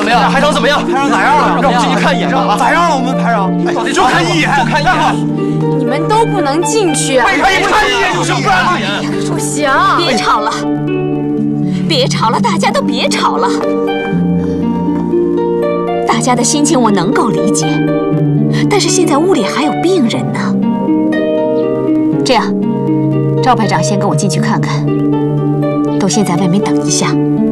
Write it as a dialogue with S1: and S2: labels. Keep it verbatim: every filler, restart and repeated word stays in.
S1: 么样？排场怎么样？
S2: 排场咋样了？
S1: 让我进去看一眼吧。
S2: 咋样了？我们排场？到底就看一眼，
S1: 就看一眼。
S3: 你们都不能进去。
S2: 为啥不看一眼就行？不然
S3: 不行！
S4: 别吵了，别吵了，大家都别吵了。大家的心情我能够理解，但是现在屋里还有病人呢。这样，赵排长先跟我进去看看，都先在外面等一下。